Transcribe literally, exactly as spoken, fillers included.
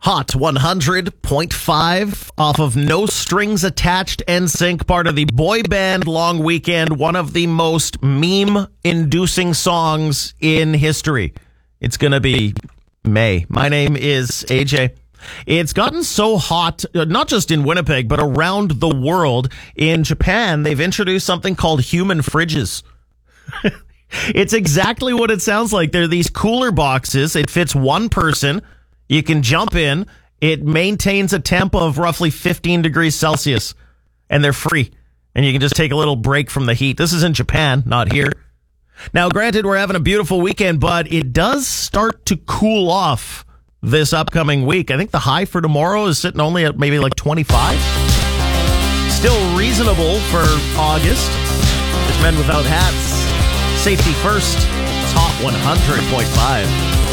Hot one hundred point five off of No Strings Attached N Sync, part of the boy band long weekend, one of the most meme-inducing songs in history. It's going to be May. My name is A J. It's gotten so hot, not just in Winnipeg, but around the world. In Japan, they've introduced something called human fridges. It's exactly what it sounds like. They're these cooler boxes. It fits one person. You can jump in. It maintains a temp of roughly fifteen degrees Celsius, and they're free. And you can just take a little break from the heat. This is in Japan, not here. Now, granted, we're having a beautiful weekend, but it does start to cool off this upcoming week. I think the high for tomorrow is sitting only at maybe like twenty-five. Still reasonable for August. There's Men Without Hats. Safety first. Top one hundred point five.